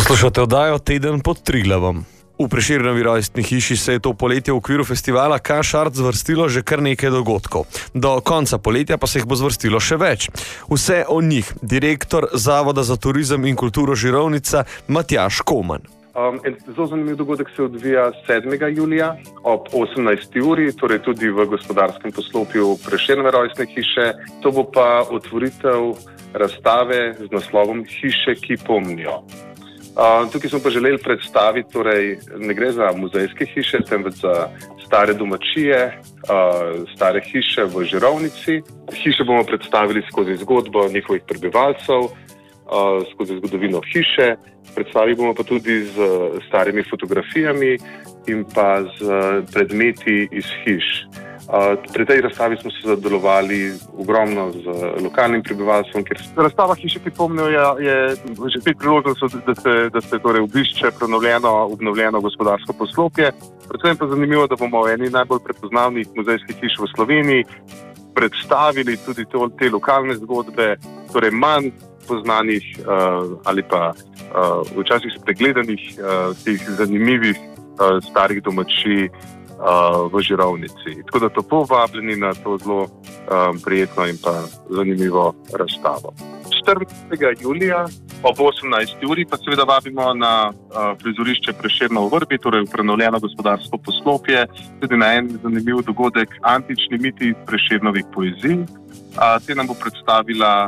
Poslušate oddajo Teden pod Triglavom. V Prešernovi rojstni hiši se je to poletje v okviru festivala Kašart zvrstilo že kar nekaj dogodkov. Do konca poletja pa se jih bo zvrstilo še več. Vse o njih direktor Zavoda za turizem in kulturo Žirovnica Matjaž Koman. Zelo zanimiv dogodek se odvija 7. julija ob 18. uri, torej tudi v gospodarskem poslopju Prešernove rojstne hiše. To bo pa otvoritev razstave z naslovom Hiše, ki pomnijo. Tukaj smo pa želeli predstaviti, torej ne gre za muzejske hiše, temveč za stare domačije, stare hiše v Žirovnici. Hiše bomo predstavili skozi zgodbo njihovih prebivalcev, skozi zgodovino hiše. Predstavili bomo pa tudi z starimi fotografijami in pa z predmeti iz hiš. Pri tej razstavi smo se sodelovali ogromno z lokalnim prebivalstvom, ker razstava Hiše, ki pomnijo, je že spet priložnost, da se torej obišče obnovljeno gospodarsko poslopje. Predvsem pa zanimivo, da bomo eni najbolj prepoznavnih muzejskih hiš v Sloveniji predstavili tudi te lokalne zgodbe, torej manj poznanih ali pa včasih spregledanih teh zanimivih starih domačij v Žirovnici. Tako da topo vabljeni na to zelo prijetno in pa zanimivo razstavo. 14. julija ob 18. uri pa seveda vabimo na prizorišče Prešernov Vrbi, torej v prenovljeno gospodarsko poslopje, tudi na en zanimiv dogodek Antični miti iz Prešernovih poezij. Te nam bo predstavila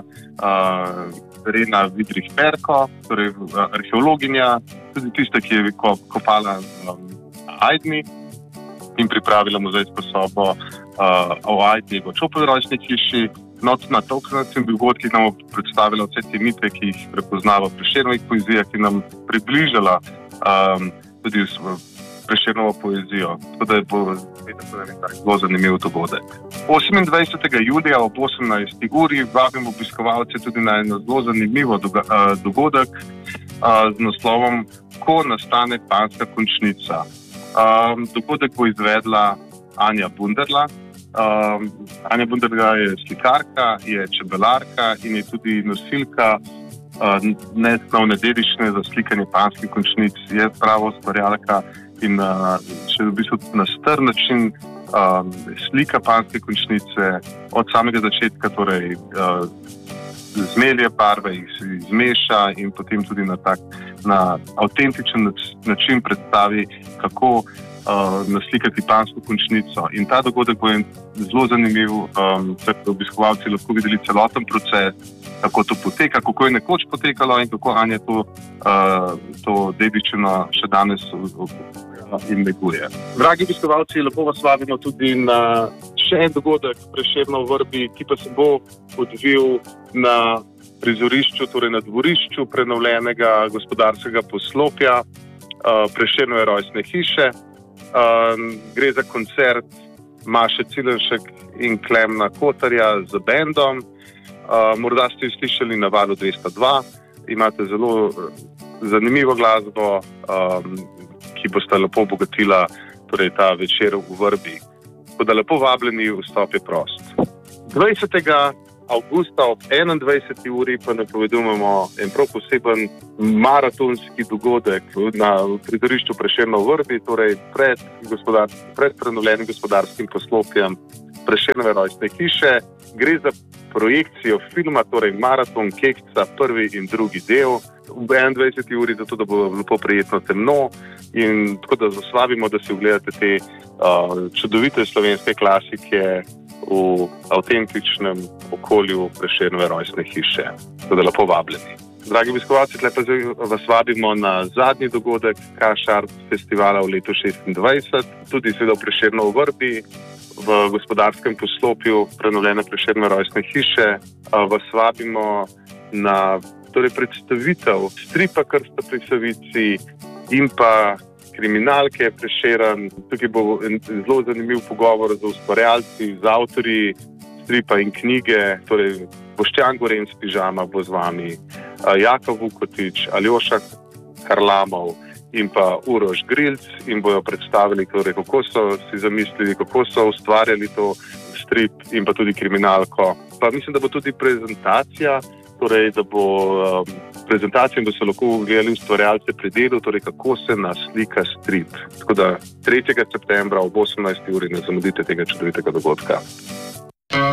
Rena Vidrih-Perko, torej arheologinja, tudi tista, ki je kopala Ajdmi in pripravila muzejsko sobo o Ajdmi v Čopovi rojstni hiši. Na tokratnem dogodku nam bo predstavila vse te mite, ki jih prepoznava v Prešernovih poezijah, ki nam približala tudi Prešernovo poezijo. Tako da bo zelo zanimiv dogodek. 28. julija ob 18. uri vabim obiskovalce tudi na eno zelo zanimivo dogodek z naslovom Ko nastane panska končnica. Dogodek bo izvedla Anja Bunderla. Anja Bunderla je slikarka, je čebelarka in je tudi nosilka nesnovne dediščine za slikanje panskih končnic. Je prava ustvarjalka in še v bistvu na star način slika panske končnice od samega začetka, torej zmelje barve, jih se izmeša in potem tudi na avtentičen način predstavi, kako naslikati pansko končnico. In ta dogodek bo zelo zanimiv, da obiskovalci lahko videli celoten proces, kako to poteka, kako je nekoč potekalo in kako Anja to dediščino še danes in neguje. Dragi obiskovalci, lepo vas vabimo tudi na še en dogodek Prešernov Vrbi, ki pa se bo odvil na prizorišču, torej na dvorišču prenovljenega gospodarskega poslopja Prešernove rojstne hiše. Gre za koncert Maše Cilenšek in Klemna Kotarja z bendom. Morda ste jo slišali na Valu 202. Imate zelo zanimivo glasbo, ki boste lepo obogatila torej ta večer v Vrbi. Tako da lepo vabljeni, vstop je prost. 20. avgusta ob 21. uri pa napovedujemo en prav poseben maratonski dogodek na prizorišču Prešernov Vrbi, torej pred prenovljenim gospodarskim poslopjem Prešernove rojstne hiše. Gre za projekcijo filma, torej Maraton Kekca, prvi in drugi del v 21. uri, zato da bo lepo prijetno temno in tako da vas vabimo, da si ogledate te čudovite slovenske klasike v avtentičnem okolju Prešernove rojstne hiše. Tako da lepo vabljeni. Dragi obiskovalci, vas vabimo na zadnji dogodek Kašart festivala v letu 2026, tudi seveda v Prešernov Vrbi, v gospodarskem poslopju prenovljene Prešernove rojstne hiše. Vas vabimo na predstavitev stripa Krsta pri Savici in pa kriminalke Prešeren. Tukaj bo zelo zanimiv pogovor z ustvarjalci, z avtorji stripa in knjige, torej Boštjan Gorenc Pižama bo z vami, Jakov Vukotič, Aljoša Harlamov in pa Uroš Grilc in bojo predstavili, torej, kako so si zamislili, kako so ustvarjali to strip in pa tudi kriminalko. Pa mislim, da bo tudi prezentacija, torej da bo prezentacijo boste lahko gledali ustvarjalce pri delu, torej kako se naslika strip. Tako da 3. septembra ob 18. uri ne zamudite tega čudovitega dogodka.